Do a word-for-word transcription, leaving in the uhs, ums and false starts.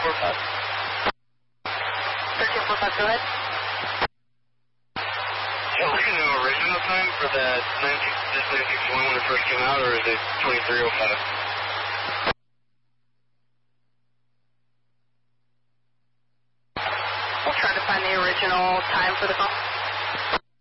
four five. thirteen four five, go ahead. Yeah, we can know original time for that nineteen, this nineteen twenty when it first came out, or is it twenty-three oh five? We'll try to find the original time for the call.